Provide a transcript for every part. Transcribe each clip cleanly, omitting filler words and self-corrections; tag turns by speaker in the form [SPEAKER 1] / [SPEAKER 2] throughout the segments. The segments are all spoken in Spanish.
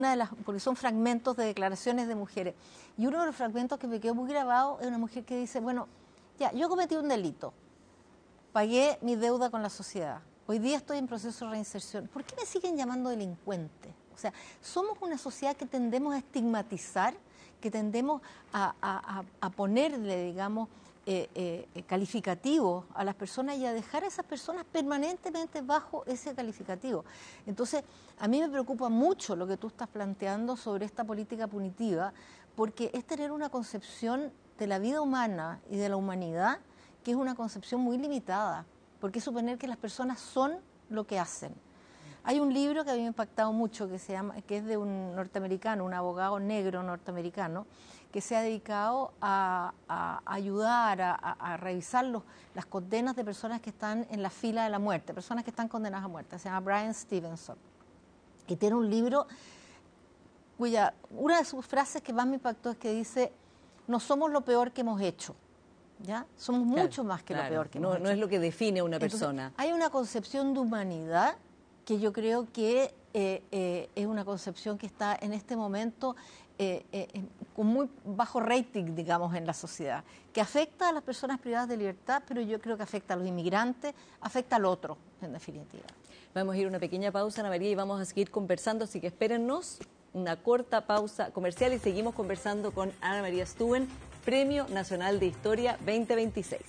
[SPEAKER 1] porque son fragmentos de declaraciones de mujeres. Y uno de los fragmentos que me quedó muy grabado es una mujer que dice, bueno, ya, yo cometí un delito, pagué mi deuda con la sociedad, hoy día estoy en proceso de reinserción, ¿por qué me siguen llamando delincuente? O sea, somos una sociedad que tendemos a estigmatizar, que tendemos a ponerle, digamos, calificativos a las personas y a dejar a esas personas permanentemente bajo ese calificativo. Entonces, a mí me preocupa mucho lo que tú estás planteando sobre esta política punitiva, porque es tener una concepción de la vida humana y de la humanidad que es una concepción muy limitada, porque es suponer que las personas son lo que hacen. Hay un libro que a mí me ha impactado mucho que es de un norteamericano, un abogado negro norteamericano, que se ha dedicado a ayudar, a revisar las condenas de personas que están en la fila de la muerte, personas que están condenadas a muerte. Se llama Brian Stevenson. Y tiene un libro cuya una de sus frases que más me impactó es que dice, no somos lo peor que hemos hecho. ¿Ya? Somos mucho más que lo peor que hemos hecho.
[SPEAKER 2] No es lo que define a una persona.
[SPEAKER 1] Entonces, hay una concepción de humanidad que yo creo que es una concepción que está en este momento con muy bajo rating, digamos, en la sociedad, que afecta a las personas privadas de libertad, pero yo creo que afecta a los inmigrantes, afecta al otro, en definitiva.
[SPEAKER 2] Vamos a ir a una pequeña pausa, Ana María, y vamos a seguir conversando, así que espérennos una corta pausa comercial y seguimos conversando con Ana María Stuen, Premio Nacional de Historia 2026.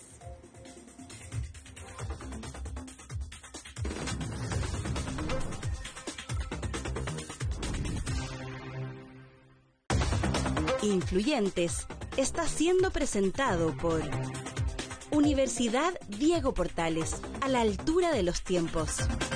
[SPEAKER 3] Influyentes está siendo presentado por Universidad Diego Portales, a la altura de los tiempos.